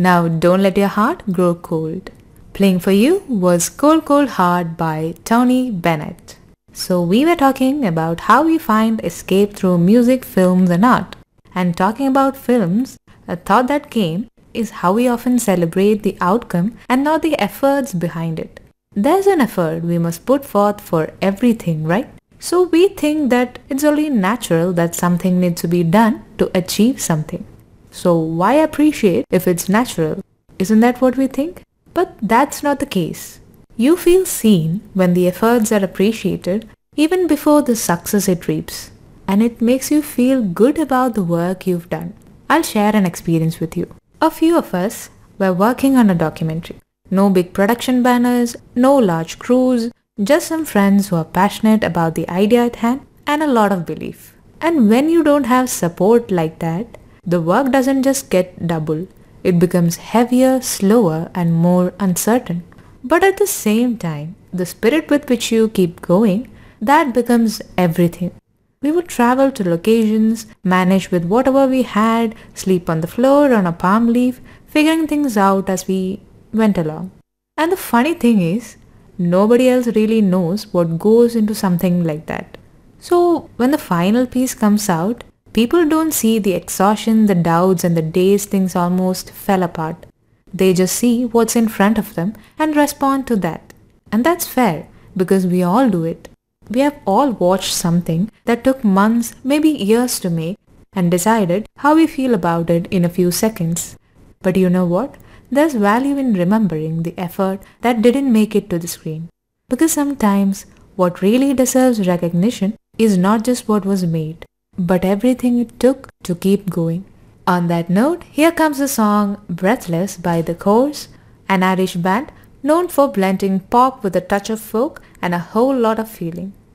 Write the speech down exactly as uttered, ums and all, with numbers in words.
Now don't let your heart grow cold. Playing for you was Cold Cold Heart by Tony Bennett. So we were talking about how we find escape through music, films and art. And talking about films, a thought that came is how we often celebrate the outcome and not the efforts behind it. There's an effort we must put forth for everything, right? So we think that it's only natural that something needs to be done to achieve something. So why appreciate if it's natural? Isn't that what we think? But that's not the case. You feel seen when the efforts are appreciated even before the success it reaps. And it makes you feel good about the work you've done. I'll share an experience with you. A few of us were working on a documentary. No big production banners, no large crews, just some friends who are passionate about the idea at hand and a lot of belief. And when you don't have support like that, the work doesn't just get double. It becomes heavier, slower and more uncertain. But at the same time, the spirit with which you keep going, that becomes everything. We would travel to locations, manage with whatever we had, sleep on the floor on a palm leaf, figuring things out as we went along. And the funny thing is, nobody else really knows what goes into something like that. So when the final piece comes out, people don't see the exhaustion, the doubts and the days things almost fell apart. They just see what's in front of them and respond to that. And that's fair because we all do it. We have all watched something that took months, maybe years to make and decided how we feel about it in a few seconds. But you know what? There's value in remembering the effort that didn't make it to the screen. Because sometimes what really deserves recognition is not just what was made, but everything it took to keep going. On that note, here comes the song Breathless by The Course, an Irish band known for blending pop with a touch of folk and a whole lot of feeling.